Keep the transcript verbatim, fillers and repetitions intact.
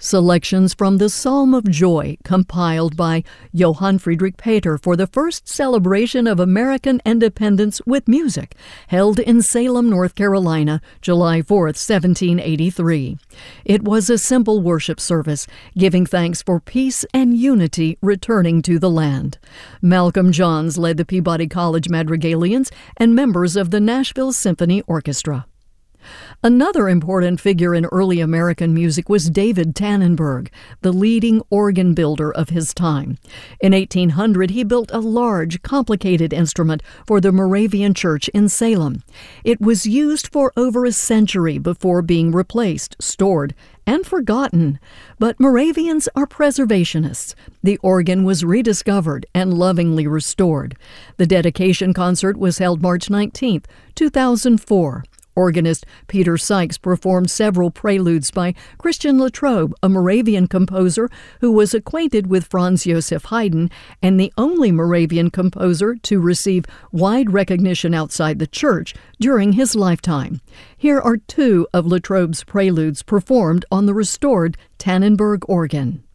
Selections from the Psalm of Joy, compiled by Johann Friedrich Peter for the first celebration of American independence with music, held in Salem, North Carolina, July fourth, seventeen eighty-three. It was a simple worship service, giving thanks for peace and unity returning to the land. Malcolm Johns led the Peabody College Madrigalians and members of the Nashville Symphony Orchestra. Another important figure in early American music was David Tannenberg, the leading organ builder of his time. In eighteen hundred, he built a large, complicated instrument for the Moravian Church in Salem. It was used for over a century before being replaced, stored, and forgotten. But Moravians are preservationists. The organ was rediscovered and lovingly restored. The dedication concert was held March nineteenth, two thousand four. Organist Peter Sykes performed several preludes by Christian Latrobe, a Moravian composer who was acquainted with Franz Joseph Haydn and the only Moravian composer to receive wide recognition outside the church during his lifetime. Here are two of Latrobe's preludes performed on the restored Tannenberg organ.